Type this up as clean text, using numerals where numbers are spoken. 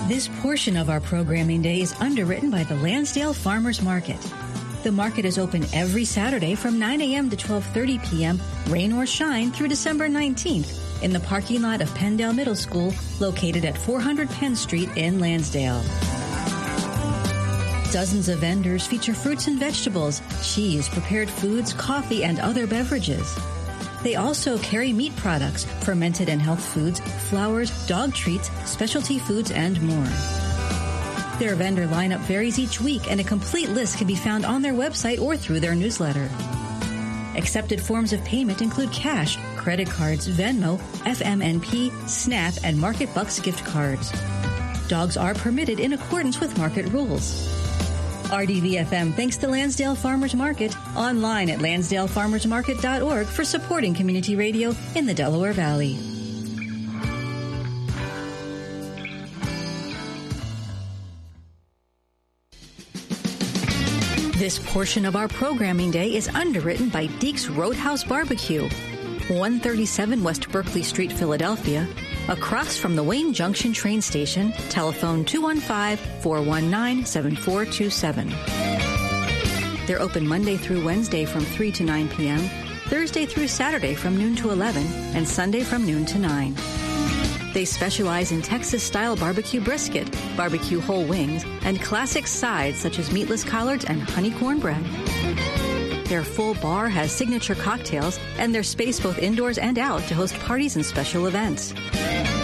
This portion of our programming day is underwritten by the Lansdale Farmers Market. The market is open every Saturday from 9 a.m. to 12:30 p.m., rain or shine, through December 19th in the parking lot of Penndale Middle School, located at 400 Penn Street in Lansdale. Dozens of vendors feature fruits and vegetables, cheese, prepared foods, coffee, and other beverages. They also carry meat products, fermented and health foods, flowers, dog treats, specialty foods, and more. Their vendor lineup varies each week, and a complete list can be found on their website or through their newsletter. Accepted forms of payment include cash, credit cards, Venmo, FMNP, SNAP, and Market Bucks gift cards. Dogs are permitted in accordance with market rules. RDVFM thanks to Lansdale Farmers Market, online at lansdalefarmersmarket.org for supporting community radio in the Delaware Valley. This portion of our programming day is underwritten by Deke's Roadhouse Barbecue, 137 West Berkeley Street, Philadelphia, across from the Wayne Junction train station. Telephone 215-419-7427. They're open Monday through Wednesday from 3 to 9 p.m., Thursday through Saturday from noon to 11, and Sunday from noon to 9. They specialize in Texas-style barbecue brisket, barbecue whole wings, and classic sides such as meatless collards and honey cornbread. Their full bar has signature cocktails, and there's space both indoors and out to host parties and special events.